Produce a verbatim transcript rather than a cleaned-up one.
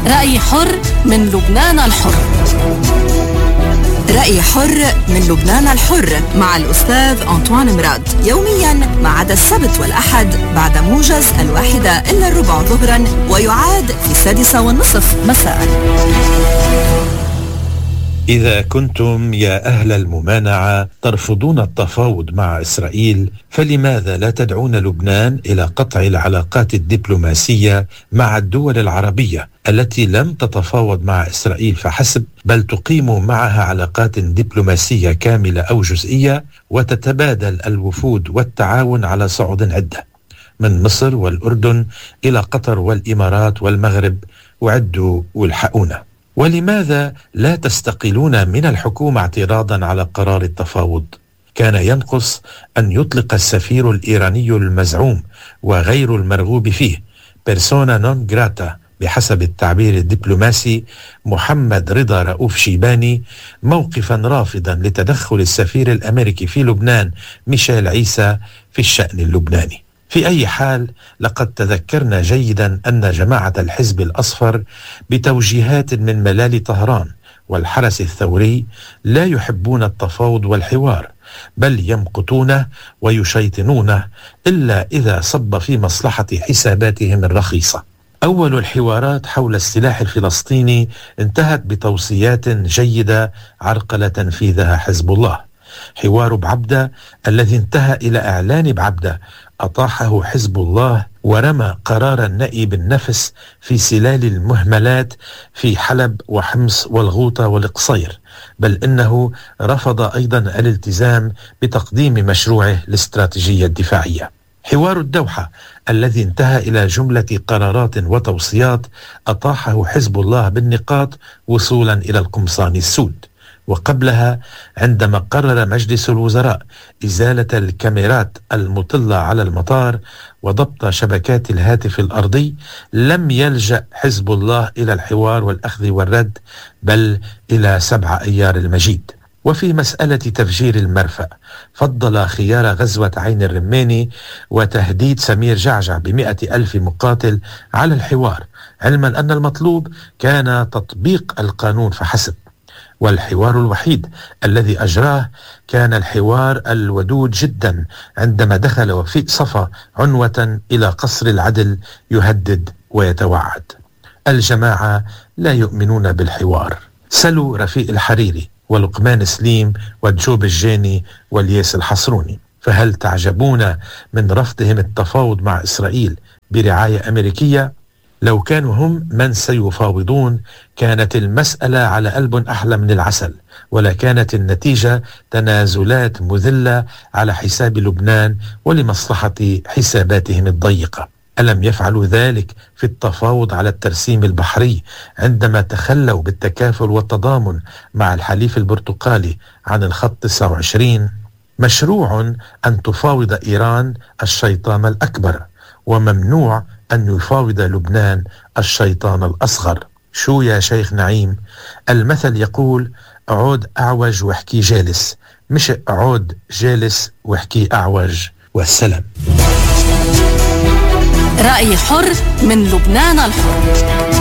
رأي حر من لبنان الحر. رأي حر من لبنان الحر مع الأستاذ أنطوان مراد، يوميا ما عدا السبت والأحد بعد موجز الواحدة إلا الربع ظهرا، ويعاد في السادسة والنصف مساء. إذا كنتم يا أهل الممانعة ترفضون التفاوض مع إسرائيل، فلماذا لا تدعون لبنان إلى قطع العلاقات الدبلوماسية مع الدول العربية التي لم تتفاوض مع إسرائيل فحسب، بل تقيم معها علاقات دبلوماسية كاملة أو جزئية، وتتبادل الوفود والتعاون على صعود عدة، من مصر والأردن إلى قطر والإمارات والمغرب، وعدوا والحقونا؟ ولماذا لا تستقيلون من الحكومة اعتراضا على قرار التفاوض؟ كان ينقص أن يطلق السفير الإيراني المزعوم وغير المرغوب فيه بيرسونا نون جراتا بحسب التعبير الدبلوماسي محمد رضا رؤوف شيباني موقفا رافضا لتدخل السفير الأمريكي في لبنان ميشيل عيسى في الشأن اللبناني. في أي حال، لقد تذكرنا جيدا أن جماعة الحزب الأصفر بتوجيهات من ملال طهران والحرس الثوري لا يحبون التفاوض والحوار، بل يمقتونه ويشيطنونه إلا إذا صب في مصلحة حساباتهم الرخيصة. أول الحوارات حول السلاح الفلسطيني انتهت بتوصيات جيدة عرقل تنفيذها حزب الله. حوار بعبدة الذي انتهى إلى إعلان بعبدة أطاحه حزب الله ورمى قرار النأي بالنفس في سلال المهملات في حلب وحمص والغوطة والقصير، بل إنه رفض أيضا الالتزام بتقديم مشروعه الاستراتيجية الدفاعية. حوار الدوحة الذي انتهى إلى جملة قرارات وتوصيات أطاحه حزب الله بالنقاط وصولا إلى القمصان السود. وقبلها عندما قرر مجلس الوزراء إزالة الكاميرات المطلة على المطار وضبط شبكات الهاتف الأرضي، لم يلجأ حزب الله إلى الحوار والأخذ والرد، بل إلى سبع أيار المجيد. وفي مسألة تفجير المرفأ فضل خيار غزوة عين الرماني وتهديد سمير جعجع بمئة ألف مقاتل على الحوار، علما أن المطلوب كان تطبيق القانون فحسب. والحوار الوحيد الذي أجراه كان الحوار الودود جدا عندما دخل وفيق صفا عنوة إلى قصر العدل يهدد ويتوعد. الجماعة لا يؤمنون بالحوار. سلوا رفيق الحريري ولقمان سليم والجوب الجاني والياس الحصروني، فهل تعجبون من رفضهم التفاوض مع إسرائيل برعاية أمريكية؟ لو كانوا هم من سيفاوضون كانت المسألة على قلب أحلى من العسل، ولا كانت النتيجة تنازلات مذلة على حساب لبنان ولمصلحة حساباتهم الضيقة. ألم يفعلوا ذلك في التفاوض على الترسيم البحري عندما تخلوا بالتكافل والتضامن مع الحليف البرتقالي عن الخط تسعة وعشرين؟ مشروع أن تفاوض إيران الشيطان الأكبر، وممنوع أن يفاوض لبنان الشيطان الأصغر. شو يا شيخ نعيم؟ المثل يقول عود أعوج وحكي جالس، مش عود جالس وحكي أعوج. والسلام. رأي حر من لبنان الحر.